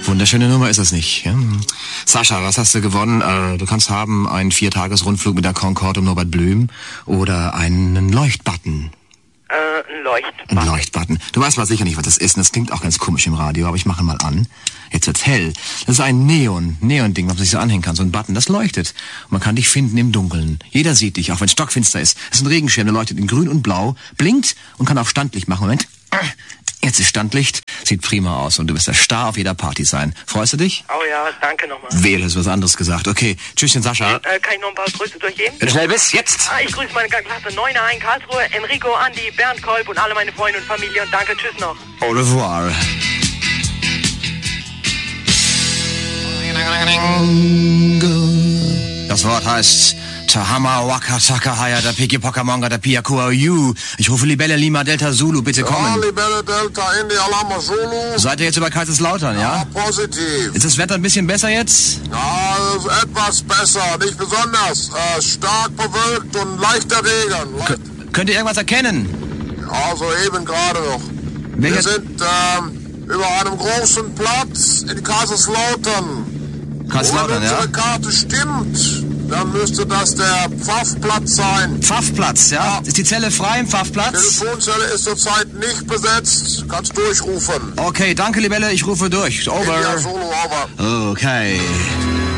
Wunderschöne Nummer ist es nicht. Ja? Sascha, was hast du gewonnen? Du kannst haben einen 4-Tages-Rundflug mit der Concorde um Norbert Blüm oder einen Leuchtbutton. Ein Leuchtbutton. Ein Leuchtbutton. Du weißt mal sicher nicht, was das ist. Und das klingt auch ganz komisch im Radio, aber ich mache ihn mal an. Jetzt wird's hell. Das ist ein Neon-Ding, was man sich so anhängen kann. So ein Button, das leuchtet. Und man kann dich finden im Dunkeln. Jeder sieht dich, auch wenn es stockfinster ist. Es ist ein Regenschirm, der leuchtet in grün und blau, blinkt und kann auch Standlicht machen. Moment. Jetzt ist Standlicht. Sieht prima aus und du wirst der Star auf jeder Party sein. Freust du dich? Oh ja, danke nochmal. Wehe, hast was anderes gesagt. Okay, tschüsschen, Sascha. Kann ich noch ein paar Grüße durchgeben? Wenn du schnell bist, jetzt! Ich grüße meine Klasse 9a in Karlsruhe, Enrico, Andi, Bernd Kolb und alle meine Freunde und Familie und danke, tschüss noch. Au revoir. Das Wort heißt Tahama Waka Takahaya der Piki Pokamonga der Piakua Yu. Ich rufe Libelle Lima Delta Zulu, bitte kommen. Ja, Libelle Delta India Lama Zulu. Seid ihr jetzt über Kaiserslautern, ja? Ja, positiv. Ist das Wetter ein bisschen besser jetzt? Ja, etwas besser, nicht besonders. Stark bewölkt und leichter Regen. Könnt ihr irgendwas erkennen? Ja, soeben gerade noch. Wir sind über einem großen Platz in Kaiserslautern. Kaiserslautern, ja? Wenn unsere Karte stimmt, dann müsste das der Pfaffplatz sein. Pfaffplatz, ja? Ist die Zelle frei im Die Pfaffplatz? Telefonzelle ist zurzeit nicht besetzt. Kannst durchrufen. Okay, danke, Libelle, ich rufe durch. Over. India Solo, over. Okay.